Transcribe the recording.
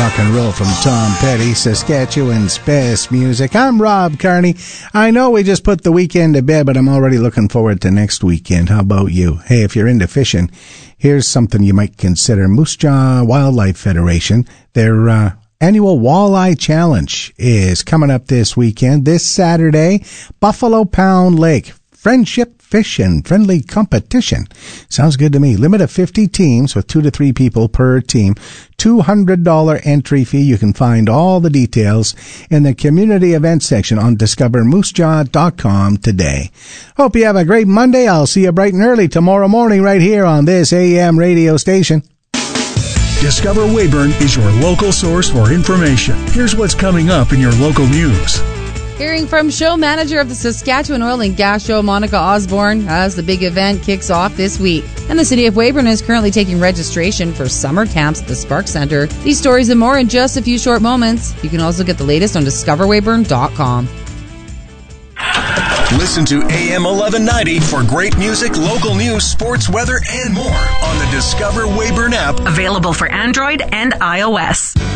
Rock and roll from Tom Petty, Saskatchewan's best music. I'm Rob Carney. I know we just put the weekend to bed, but I'm already looking forward to next weekend. How about you? Hey, if you're into fishing, here's something you might consider. Moose Jaw Wildlife Federation, their annual Walleye Challenge is coming up this weekend. This Saturday, Buffalo Pound Lake. Friendship fish and friendly competition. Sounds good to me. Limit of 50 teams with 2 to 3 people per team. $200 entry fee. You can find all the details in the community events section on discovermoosejaw.com today. Hope you have a great Monday. I'll see you bright and early tomorrow morning right here on this AM radio station. Discover Weyburn is your local source for information. Here's what's coming up in your local news. Hearing from show manager of the Saskatchewan Oil and Gas Show, Monica Osborne, as the big event kicks off this week. And the City of Weyburn is currently taking registration for summer camps at the Spark Centre. These stories and more in just a few short moments. You can also get the latest on discoverweyburn.com. Listen to AM 1190 for great music, local news, sports, weather, and more on the Discover Weyburn app. Available for Android and iOS.